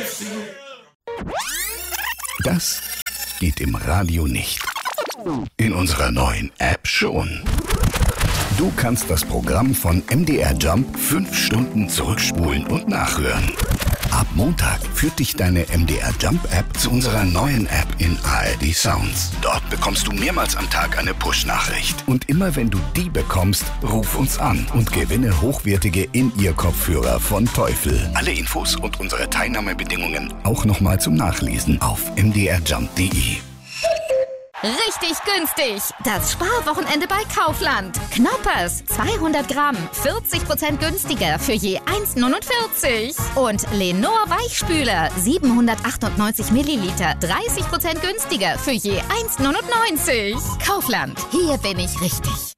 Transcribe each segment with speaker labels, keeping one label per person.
Speaker 1: Das geht im Radio nicht. In unserer neuen App schon. Du kannst das Programm von MDR Jump 5 Stunden zurückspulen und nachhören. Ab Montag führt dich deine MDR Jump App zu unserer neuen App in ARD Sounds. Dort bekommst du mehrmals am Tag eine Push-Nachricht. Und immer wenn du die bekommst, ruf uns an und gewinne hochwertige In-Ear-Kopfhörer von Teufel. Alle Infos und unsere Teilnahmebedingungen auch nochmal zum Nachlesen auf mdrjump.de.
Speaker 2: Richtig günstig! Das Sparwochenende bei Kaufland. Knoppers, 200 Gramm, 40% günstiger für je 1,49. Und Lenor Weichspüler, 798 Milliliter, 30% günstiger für je 1,99. Kaufland, hier bin ich richtig.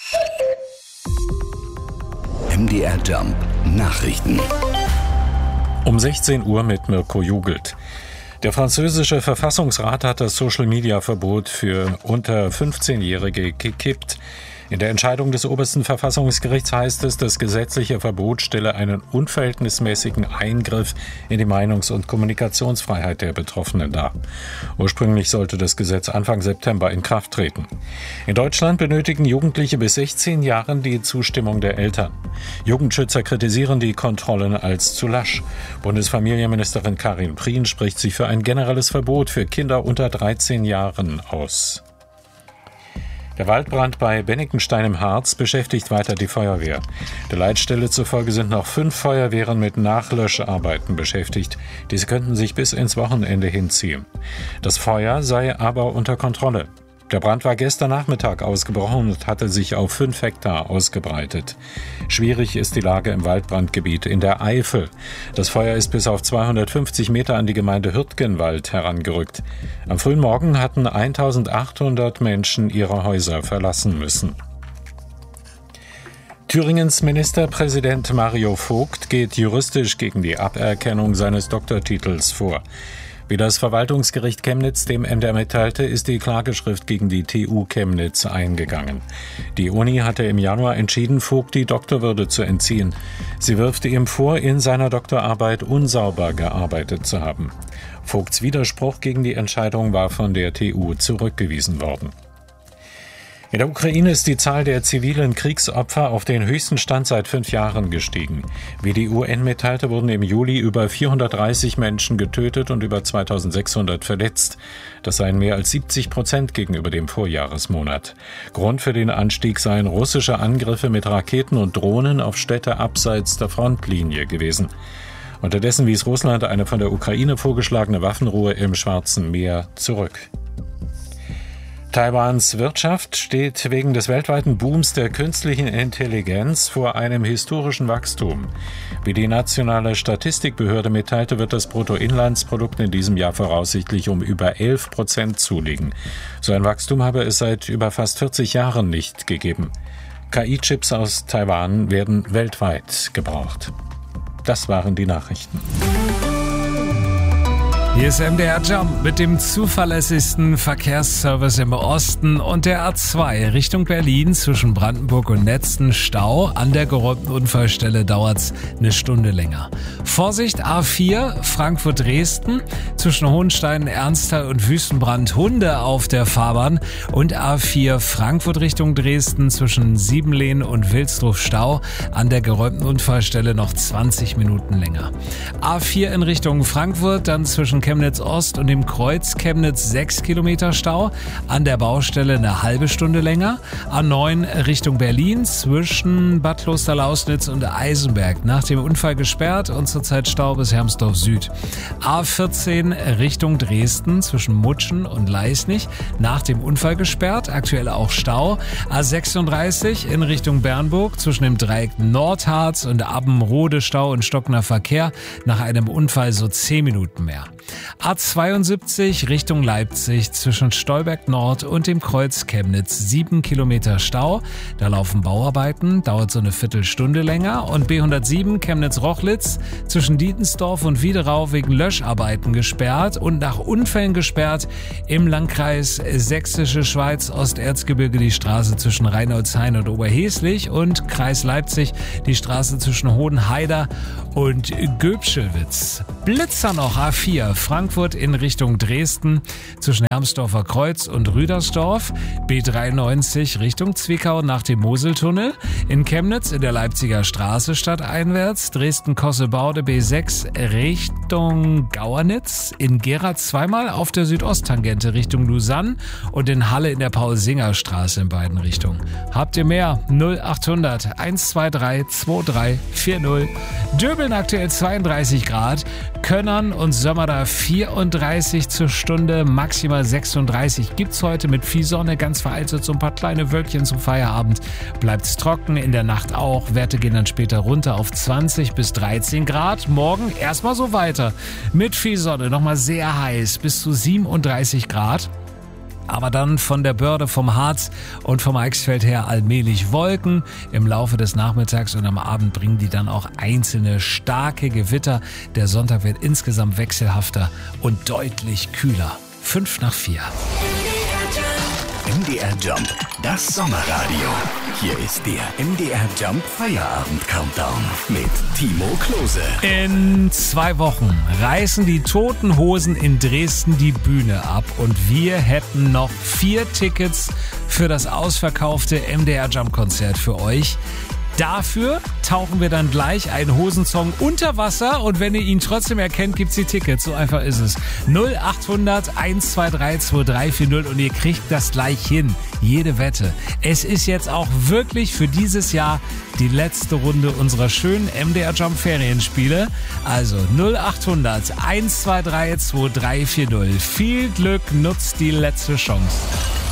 Speaker 1: MDR Jump Nachrichten.
Speaker 3: Um 16 Uhr mit Mirko Jugelt. Der französische Verfassungsrat hat das Social-Media-Verbot für unter 15-Jährige gekippt. In der Entscheidung des obersten Verfassungsgerichts heißt es, das gesetzliche Verbot stelle einen unverhältnismäßigen Eingriff in die Meinungs- und Kommunikationsfreiheit der Betroffenen dar. Ursprünglich sollte das Gesetz Anfang September in Kraft treten. In Deutschland benötigen Jugendliche bis 16 Jahren die Zustimmung der Eltern. Jugendschützer kritisieren die Kontrollen als zu lasch. Bundesfamilienministerin Karin Prien spricht sich für ein generelles Verbot für Kinder unter 13 Jahren aus. Der Waldbrand bei Bennikenstein im Harz beschäftigt weiter die Feuerwehr. Der Leitstelle zufolge sind noch 5 Feuerwehren mit Nachlöscharbeiten beschäftigt. Diese könnten sich bis ins Wochenende hinziehen. Das Feuer sei aber unter Kontrolle. Der Brand war gestern Nachmittag ausgebrochen und hatte sich auf 5 Hektar ausgebreitet. Schwierig ist die Lage im Waldbrandgebiet in der Eifel. Das Feuer ist bis auf 250 Meter an die Gemeinde Hürtgenwald herangerückt. Am frühen Morgen hatten 1800 Menschen ihre Häuser verlassen müssen. Thüringens Ministerpräsident Mario Vogt geht juristisch gegen die Aberkennung seines Doktortitels vor. Wie das Verwaltungsgericht Chemnitz dem MDR mitteilte, ist die Klageschrift gegen die TU Chemnitz eingegangen. Die Uni hatte im Januar entschieden, Vogt die Doktorwürde zu entziehen. Sie wirft ihm vor, in seiner Doktorarbeit unsauber gearbeitet zu haben. Vogts Widerspruch gegen die Entscheidung war von der TU zurückgewiesen worden. In der Ukraine ist die Zahl der zivilen Kriegsopfer auf den höchsten Stand seit 5 Jahren gestiegen. Wie die UN mitteilte, wurden im Juli über 430 Menschen getötet und über 2600 verletzt. Das seien mehr als 70% gegenüber dem Vorjahresmonat. Grund für den Anstieg seien russische Angriffe mit Raketen und Drohnen auf Städte abseits der Frontlinie gewesen. Unterdessen wies Russland eine von der Ukraine vorgeschlagene Waffenruhe im Schwarzen Meer zurück. Taiwans Wirtschaft steht wegen des weltweiten Booms der künstlichen Intelligenz vor einem historischen Wachstum. Wie die nationale Statistikbehörde mitteilte, wird das Bruttoinlandsprodukt in diesem Jahr voraussichtlich um über 11% zulegen. So ein Wachstum habe es seit über fast 40 Jahren nicht gegeben. KI-Chips aus Taiwan werden weltweit gebraucht. Das waren die Nachrichten.
Speaker 4: Hier ist MDR Jump mit dem zuverlässigsten Verkehrsservice im Osten und der A2 Richtung Berlin zwischen Brandenburg und Netzen Stau. An der geräumten Unfallstelle dauert's eine Stunde länger. Vorsicht, A4 Frankfurt-Dresden zwischen Hohenstein, Ernsthal und Wüstenbrand Hunde auf der Fahrbahn und A4 Frankfurt Richtung Dresden zwischen Siebenlehn und Wilsdruf Stau. An der geräumten Unfallstelle noch 20 Minuten länger. A4 in Richtung Frankfurt, dann zwischen Chemnitz Ost und dem Kreuz Chemnitz 6 Kilometer Stau, an der Baustelle eine halbe Stunde länger. A9 Richtung Berlin zwischen Bad Klosterlausnitz und Eisenberg nach dem Unfall gesperrt und zurzeit Stau bis Hermsdorf Süd. A14 Richtung Dresden zwischen Mutschen und Leisnig nach dem Unfall gesperrt, aktuell auch Stau. A36 in Richtung Bernburg zwischen dem Dreieck Nordharz und Abbenrode Stau und stockender Verkehr nach einem Unfall so 10 Minuten mehr. A72 Richtung Leipzig zwischen Stolberg Nord und dem Kreuz Chemnitz 7 Kilometer Stau. Da laufen Bauarbeiten, dauert so eine Viertelstunde länger. Und B107 Chemnitz-Rochlitz zwischen Dietensdorf und Wiederau wegen Löscharbeiten gesperrt und nach Unfällen gesperrt. Im Landkreis Sächsische Schweiz, Osterzgebirge die Straße zwischen Reinoldshain und Oberheslich und Kreis Leipzig die Straße zwischen Hohenheider und Göbschewitz. Blitzer noch A4 Frankfurt in Richtung Dresden zwischen Hermsdorfer Kreuz und Rüdersdorf. B93 Richtung Zwickau nach dem Moseltunnel. In Chemnitz in der Leipziger Straße stadteinwärts. Dresden-Kossebaude B6 Richtung Gauernitz. In Gera zweimal auf der Südosttangente Richtung Lausanne und in Halle in der Paul-Singer-Straße in beiden Richtungen. Habt ihr mehr? 0800 123 2340. Döbeln aktuell 32 Grad. Könnern und Sömmerda 34 zur Stunde, maximal 36 gibt's heute mit viel Sonne, ganz veraltet so ein paar kleine Wölkchen zum Feierabend. Bleibt's trocken, in der Nacht auch. Werte gehen dann später runter auf 20 bis 13 Grad. Morgen erstmal so weiter mit viel Sonne, nochmal sehr heiß, bis zu 37 Grad. Aber dann von der Börde, vom Harz und vom Eichsfeld her allmählich Wolken. Im Laufe des Nachmittags und am Abend bringen die dann auch einzelne starke Gewitter. Der Sonntag wird insgesamt wechselhafter und deutlich kühler. 3:55.
Speaker 1: MDR Jump, das Sommerradio. Hier ist der MDR Jump Feierabend Countdown mit Timo Klose.
Speaker 4: In 2 Wochen reißen die Toten Hosen in Dresden die Bühne ab und wir hätten noch 4 Tickets für das ausverkaufte MDR Jump Konzert für euch. Dafür tauchen wir dann gleich einen Hosensong unter Wasser und wenn ihr ihn trotzdem erkennt, gibt's die Tickets. So einfach ist es. 0800 123 2340 und ihr kriegt das gleich hin. Jede Wette. Es ist jetzt auch wirklich für dieses Jahr die letzte Runde unserer schönen MDR Jump Ferienspiele. Also 0800 123 2340. Viel Glück, nutzt die letzte Chance.